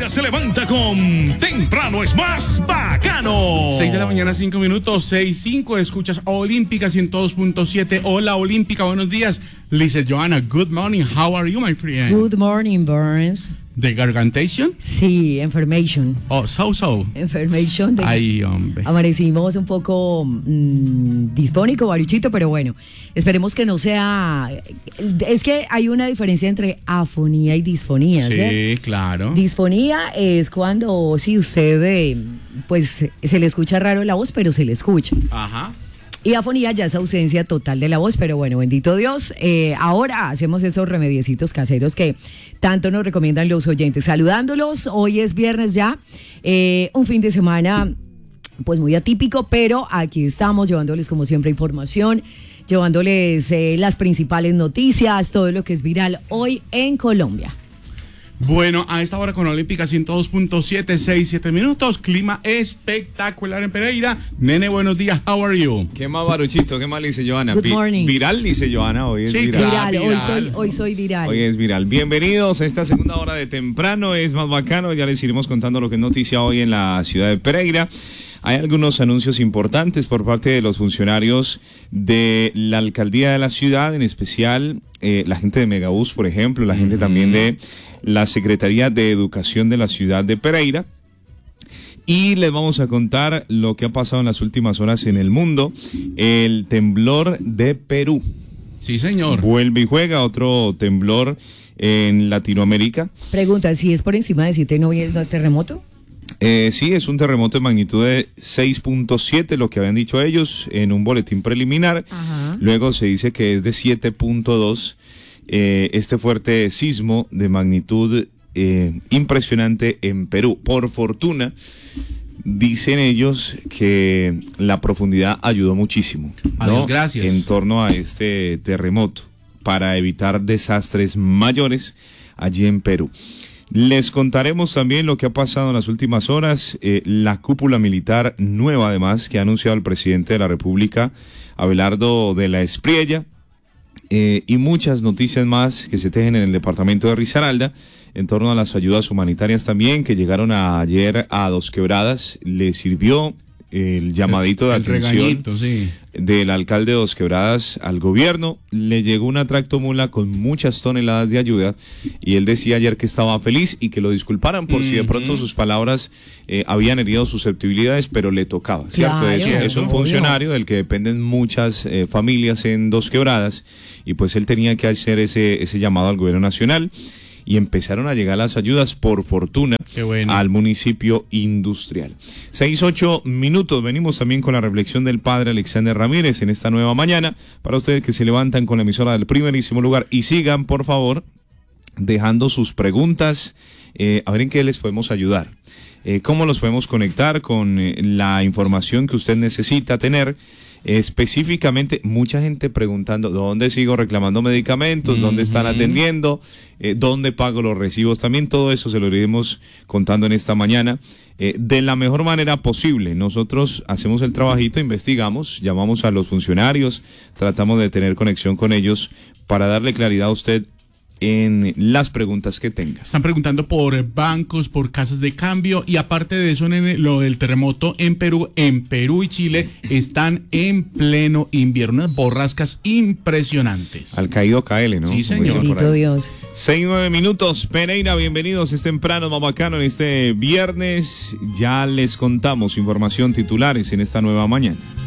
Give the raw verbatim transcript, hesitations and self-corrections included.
día se levanta con Temprano es más bacano. seis de la mañana, cinco minutos, seis cinco. Escuchas Olímpica ciento dos punto siete. Hola, Olímpica, buenos días. Lisa Joanna, good morning. How are you, my friend? Good morning, Burns. ¿De Gargantation? Sí, Information. Oh, so, so. Information. De... Ay, hombre. Amanecimos un poco mmm, dispónico, baruchito, pero bueno, esperemos que no sea... Es que hay una diferencia entre afonía y disfonía, Sí, ¿sí? claro. Disfonía es cuando, si usted, eh, pues, se le escucha raro la voz, pero se le escucha. Ajá. Y afonía ya es ausencia total de la voz, pero bueno, bendito Dios, eh, ahora hacemos esos remediecitos caseros que tanto nos recomiendan los oyentes. Saludándolos, hoy es viernes ya, eh, un fin de semana pues muy atípico, pero aquí estamos llevándoles como siempre información, llevándoles eh, las principales noticias, todo lo que es viral hoy en Colombia. Bueno, a esta hora con Olímpica ciento dos punto siete, seis, siete minutos. Clima espectacular en Pereira. Nene, buenos días. How are you? ¿Qué más, Baruchito? ¿Qué más dice Johanna? Good morning. Vi- viral dice Johanna, hoy es Sí, viral. Viral, viral. hoy soy, hoy soy viral. Hoy es viral. Bienvenidos a esta segunda hora de Temprano es más bacano. Ya les iremos contando lo que es noticia hoy en la ciudad de Pereira. Hay algunos anuncios importantes por parte de los funcionarios de la alcaldía de la ciudad, en especial eh, la gente de Megabús, por ejemplo, la gente también de la Secretaría de Educación de la ciudad de Pereira. Y les vamos a contar lo que ha pasado en las últimas horas en el mundo. El temblor de Perú. Sí, señor. Vuelve y juega otro temblor en Latinoamérica. Pregunta, ¿si es por encima de siete no es, no es terremoto? Eh, sí, es un terremoto de magnitud de seis punto siete, lo que habían dicho ellos en un boletín preliminar. Ajá. Luego se dice que es de siete punto dos. Eh, este fuerte sismo de magnitud eh, impresionante en Perú. Por fortuna, dicen ellos que la profundidad ayudó muchísimo, ¿no? Adiós, gracias. En torno a este terremoto para evitar desastres mayores allí en Perú. Les contaremos también lo que ha pasado en las últimas horas, eh, la cúpula militar nueva además que ha anunciado el presidente de la República, Abelardo de la Espriella, eh, y muchas noticias más que se tejen en el departamento de Risaralda, en torno a las ayudas humanitarias también que llegaron a, ayer a Dos Quebradas. Le sirvió el llamadito de El atención regañito, sí. del alcalde de Dos Quebradas al gobierno. Le llegó una tractomula con muchas toneladas de ayuda y él decía ayer que estaba feliz y que lo disculparan por uh-huh. si de pronto sus palabras eh, habían herido susceptibilidades, pero le tocaba, ¿cierto? Claro, es, es un obvio. funcionario del que dependen muchas eh, familias en Dos Quebradas y pues él tenía que hacer ese, ese llamado al gobierno nacional. Y empezaron a llegar las ayudas, por fortuna, Qué bueno. al municipio industrial. Seis, ocho minutos. Venimos también con la reflexión del padre Alexander Ramírez en esta nueva mañana. Para ustedes que se levantan con la emisora del primerísimo lugar. Y sigan, por favor, dejando sus preguntas. Eh, a ver en qué les podemos ayudar. Eh, cómo los podemos conectar con eh, la información que usted necesita tener. Específicamente, mucha gente preguntando dónde sigo reclamando medicamentos, dónde están atendiendo, eh, dónde pago los recibos. También todo eso se lo iremos contando en esta mañana eh, de la mejor manera posible. Nosotros hacemos el trabajito, investigamos, llamamos a los funcionarios, tratamos de tener conexión con ellos para darle claridad a usted en las preguntas que tenga. Están preguntando por bancos, por casas de cambio y aparte de eso, nene, lo del terremoto en Perú, en Perú y Chile están en pleno invierno, unas borrascas impresionantes. Al caído caele, ¿no? Sí, señor. Como dicen por Bendito ahí. Dios. Seis, nueve minutos, Pereira, bienvenidos, es temprano, más bacano en este viernes. Ya les contamos información titulares en esta nueva mañana.